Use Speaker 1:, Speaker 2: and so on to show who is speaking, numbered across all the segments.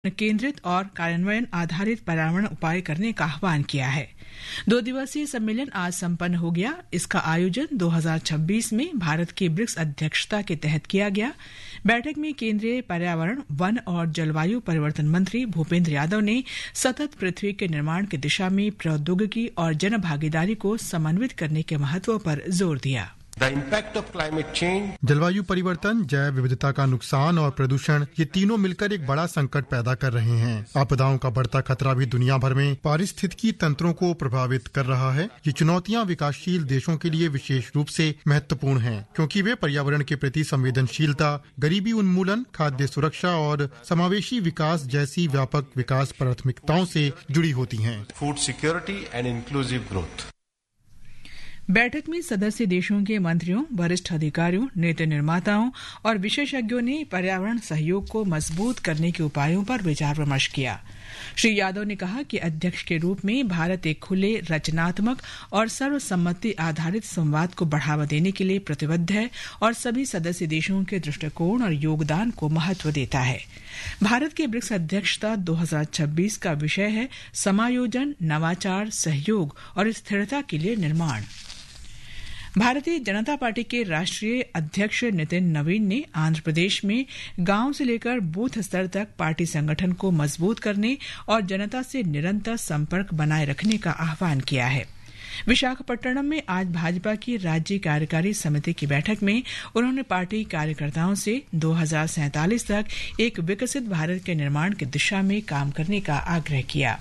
Speaker 1: केंद्रित और कार्यान्वयन आधारित पर्यावरण उपाय करने का आह्वान किया है। 2 दिवसीय सम्मेलन आज संपन्न हो गया। इसका आयोजन 2026 में भारत की ब्रिक्स अध्यक्षता के तहत किया गया। बैठक में केंद्रीय पर्यावरण, वन और जलवायु परिवर्तन मंत्री भूपेंद्र यादव ने सतत पृथ्वी के निर्माण की दिशा में प्रौद्योगिकी और जन भागीदारी को समन्वित करने के महत्व पर जोर दिया।
Speaker 2: जलवायु परिवर्तन, जैव विविधता का नुकसान और प्रदूषण, ये तीनों मिलकर एक बड़ा संकट पैदा कर रहे हैं। आपदाओं का बढ़ता खतरा भी दुनिया भर में पारिस्थितिकी तंत्रों को प्रभावित कर रहा है। ये चुनौतियां विकासशील देशों के लिए विशेष रूप से महत्वपूर्ण हैं, क्योंकि वे पर्यावरण के प्रति संवेदनशीलता, गरीबी उन्मूलन, खाद्य सुरक्षा और समावेशी विकास जैसी व्यापक विकास प्राथमिकताओं से जुड़ी होती हैं।
Speaker 3: Food security and inclusive growth.
Speaker 1: बैठक में सदस्य देशों के मंत्रियों, वरिष्ठ अधिकारियों, नीति निर्माताओं और विशेषज्ञों ने पर्यावरण सहयोग को मजबूत करने के उपायों पर विचार विमर्श किया। श्री यादव ने कहा कि अध्यक्ष के रूप में भारत एक खुले, रचनात्मक और सर्वसम्मति आधारित संवाद को बढ़ावा देने के लिए प्रतिबद्ध है और सभी सदस्य देशों के दृष्टिकोण और योगदान को महत्व देता है। भारत के ब्रिक्स अध्यक्षता 2026 का विषय है समायोजन, नवाचार, सहयोग और स्थिरता के लिए निर्माण। भारतीय जनता पार्टी के राष्ट्रीय अध्यक्ष नितिन नवीन ने आंध्र प्रदेश में गांव से लेकर बूथ स्तर तक पार्टी संगठन को मजबूत करने और जनता से निरंतर संपर्क बनाए रखने का आह्वान किया है। विशाखापट्टनम में आज भाजपा की राज्य कार्यकारी समिति की बैठक में उन्होंने पार्टी कार्यकर्ताओं से 2047 तक एक विकसित भारत के निर्माण की दिशा में काम करने का आग्रह किया।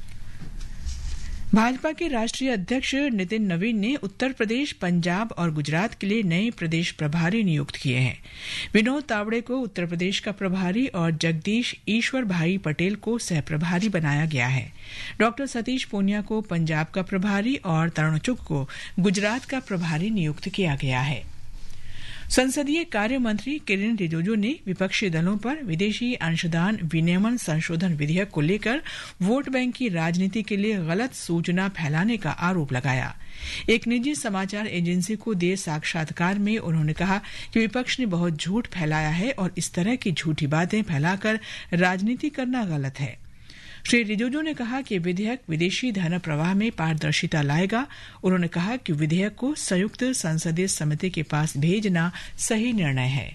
Speaker 1: भाजपा के राष्ट्रीय अध्यक्ष नितिन नवीन ने उत्तर प्रदेश, पंजाब और गुजरात के लिए नए प्रदेश प्रभारी नियुक्त किए हैं। विनोद तावड़े को उत्तर प्रदेश का प्रभारी और जगदीश ईश्वर भाई पटेल को सह प्रभारी बनाया गया है। डॉ सतीश पूनिया को पंजाब का प्रभारी और तरुण चुग को गुजरात का प्रभारी नियुक्त किया गया है। संसदीय कार्य मंत्री किरेन रिजिजू ने विपक्षी दलों पर विदेशी अंशदान विनियमन संशोधन विधेयक को लेकर वोट बैंक की राजनीति के लिए गलत सूचना फैलाने का आरोप लगाया। एक निजी समाचार एजेंसी को दिए साक्षात्कार में उन्होंने कहा कि विपक्ष ने बहुत झूठ फैलाया है और इस तरह की झूठी बातें फैलाकर राजनीति करना गलत है। श्री रिजिजू ने कहा कि विधेयक विदेशी धन प्रवाह में पारदर्शिता लाएगा। उन्होंने कहा कि विधेयक को संयुक्त संसदीय समिति के पास भेजना सही निर्णय है।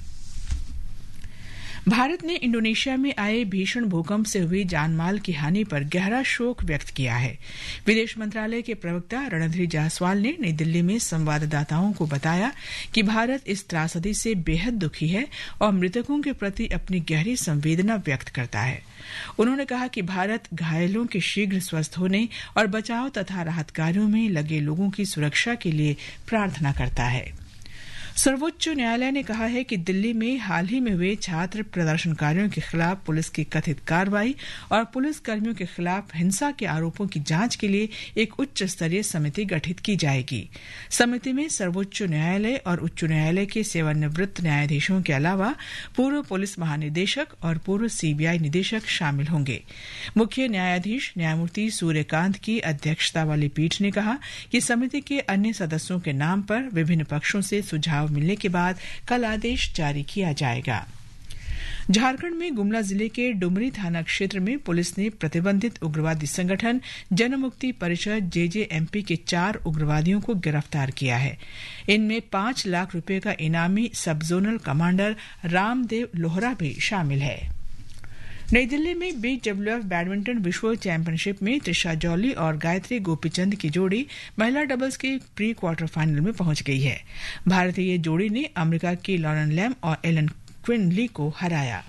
Speaker 1: भारत ने इंडोनेशिया में आए भीषण भूकंप से हुई जानमाल की हानि पर गहरा शोक व्यक्त किया है। विदेश मंत्रालय के प्रवक्ता रणधीर जायसवाल ने नई दिल्ली में संवाददाताओं को बताया कि भारत इस त्रासदी से बेहद दुखी है और मृतकों के प्रति अपनी गहरी संवेदना व्यक्त करता है। उन्होंने कहा कि भारत घायलों के शीघ्र स्वस्थ होने और बचाव तथा राहत कार्यों में लगे लोगों की सुरक्षा के लिए प्रार्थना करता है। सर्वोच्च न्यायालय ने कहा है कि दिल्ली में हाल ही में हुए छात्र प्रदर्शनकारियों के खिलाफ पुलिस की कथित कार्रवाई और पुलिस कर्मियों के खिलाफ हिंसा के आरोपों की जांच के लिए एक उच्च स्तरीय समिति गठित की जाएगी। समिति में सर्वोच्च न्यायालय और उच्च न्यायालय के सेवानिवृत्त न्यायाधीशों के अलावा पूर्व पुलिस महानिदेशक और पूर्व सीबीआई निदेशक शामिल होंगे। मुख्य न्यायाधीश न्यायमूर्ति सूर्यकांत की अध्यक्षता वाली पीठ ने कहा कि समिति के अन्य सदस्यों के नाम पर विभिन्न पक्षों से सुझाव मिलने के बाद कल आदेश जारी किया जाएगा। झारखंड में गुमला जिले के डुमरी थाना क्षेत्र में पुलिस ने प्रतिबंधित उग्रवादी संगठन जनमुक्ति परिषद जेजेएमपी के 4 उग्रवादियों को गिरफ्तार किया है। इनमें 5 लाख रुपए का इनामी सब जोनल कमांडर रामदेव लोहरा भी शामिल है। नई दिल्ली में BWF बैडमिंटन विश्व चैंपियनशिप में त्रिशा जॉली और गायत्री गोपीचंद की जोड़ी महिला डबल्स के प्री क्वार्टर फाइनल में पहुंच गई है। भारतीय जोड़ी ने अमेरिका की लॉरेन लैम और एलन क्विनली को हराया।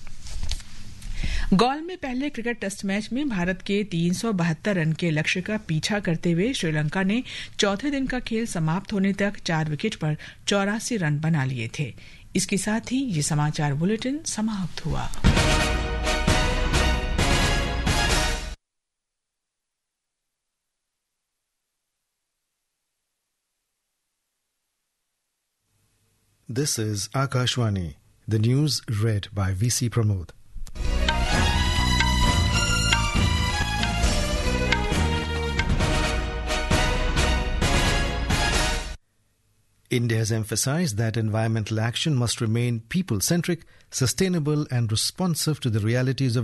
Speaker 1: गॉल में पहले क्रिकेट टेस्ट मैच में भारत के 372 रन के लक्ष्य का पीछा करते हुए श्रीलंका ने चौथे दिन का खेल समाप्त होने तक 4 विकेट पर 84 रन बना लिए थे। इसके साथ ही ये समाचार बुलेटिन समाप्त हुआ।
Speaker 4: This is Akashwani, the news read by VC Pramod. India has emphasized that environmental action must remain people-centric, sustainable and responsive to the realities of